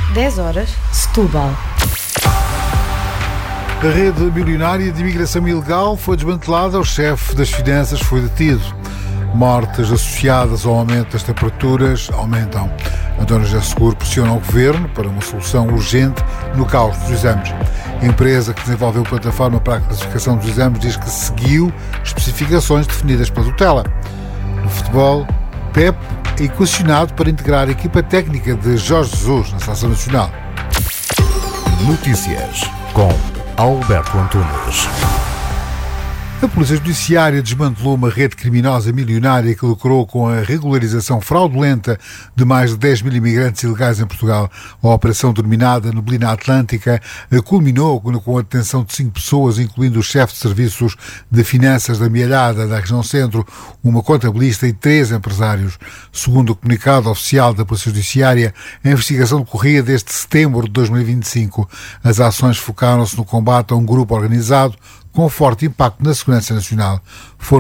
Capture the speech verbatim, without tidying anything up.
dez horas, Setúbal. A rede milionária de imigração ilegal foi desmantelada, o chefe das finanças foi detido. Mortes associadas ao aumento das temperaturas aumentam. António José Seguro pressiona o Governo para uma solução urgente no caos dos exames. A empresa que desenvolveu a plataforma para a classificação dos exames diz que seguiu especificações definidas pela tutela. No futebol, Pep é equacionado para integrar a equipa técnica de Jorge Jesus na Seleção Nacional. Notícias com Alberto Antunes. A Polícia Judiciária desmantelou uma rede criminosa milionária que lucrou com a regularização fraudulenta de mais de dez mil imigrantes ilegais em Portugal. A operação denominada Neblina Atlântica culminou com a detenção de cinco pessoas, incluindo o chefe de serviços de finanças da Amealhada, da região centro, uma contabilista e três empresários. Segundo o comunicado oficial da Polícia Judiciária, a investigação decorria desde setembro de dois mil e vinte e cinco. As ações focaram-se no combate a um grupo organizado com forte impacto na segurança nacional. Foram